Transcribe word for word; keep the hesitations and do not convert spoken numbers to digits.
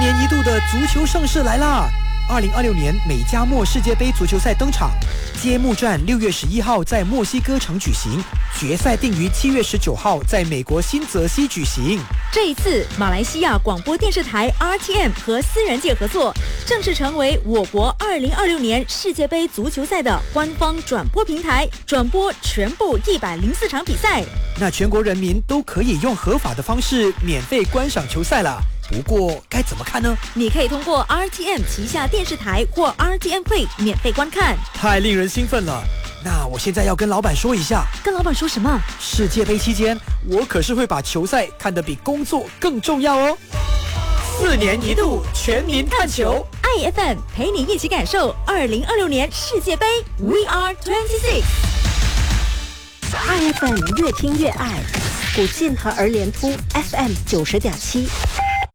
年一度的足球盛事来啦！二零二六年美加墨世界杯足球赛登场，揭幕战六月十一号在墨西哥城举行，决赛定于七月十九号在美国新泽西举行。 这一次，马来西亚广播电视台 R T M 和私人界合作，正式成为我国二零二六年世界杯足球赛的官方转播平台，转播全部一百零四场比赛。 那全国人民都可以用合法的方式免费观赏球赛了。不过该怎么看呢？ 你可以通过 R T M 旗下电视台或 R T M Play 免费观看。 太令人兴奋了！那我现在要跟老板说一下。 跟老板说什么？ 世界杯期间，我可是会把球赛看得比工作更重要哦。四年一度全民看球 ，I F M 陪你一起感受二零二六年世界杯 We Are twenty-six。I F M 越听越爱，古晋和儿联铺 F M 九十点七。